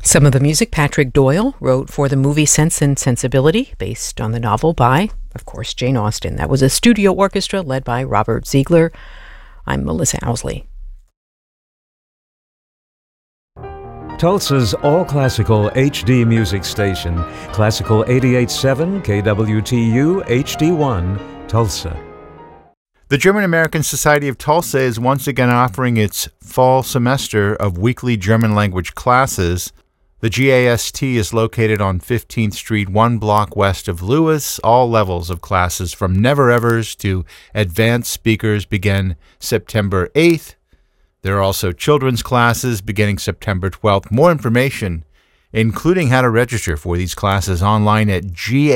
Some of the music Patrick Doyle wrote for the movie Sense and Sensibility, based on the novel by, of course, Jane Austen. That was a studio orchestra led by Robert Ziegler. I'm Melissa Owsley. Tulsa's all-classical HD music station, Classical 88.7 KWTU HD1, Tulsa. The German-American Society of Tulsa is once again offering its fall semester of weekly German language classes. The GAST is located on 15th Street, one block west of Lewis. All levels of classes from never-evers to advanced speakers begin September 8th. There are also children's classes beginning September 12th. More information, including how to register for these classes, online at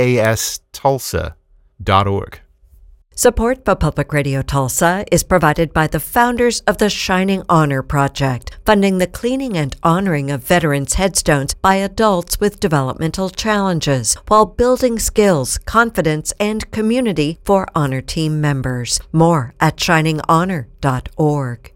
gastulsa.org. Support for Public Radio Tulsa is provided by the founders of the Shining Honor Project, funding the cleaning and honoring of veterans' headstones by adults with developmental challenges, while building skills, confidence, and community for honor team members. More at shininghonor.org.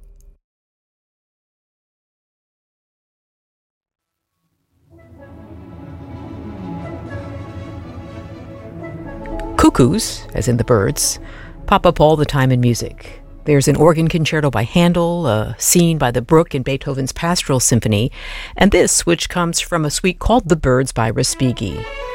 Cuckoos, as in the birds, pop up all the time in music. There's an organ concerto by Handel, a scene by the brook in Beethoven's Pastoral Symphony, and this, which comes from a suite called The Birds by Respighi.